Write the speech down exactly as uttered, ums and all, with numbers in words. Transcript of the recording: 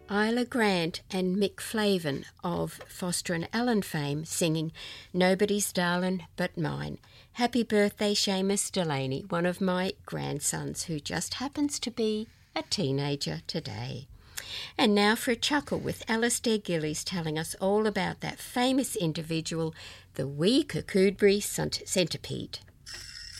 Isla Grant and Mick Flavin of Foster and Allen fame singing Nobody's Darling But Mine. Happy birthday, Seamus Delaney, one of my grandsons who just happens to be a teenager today. And now for a chuckle with Alastair Gillies telling us all about that famous individual, the wee Kirkcudbright centipede.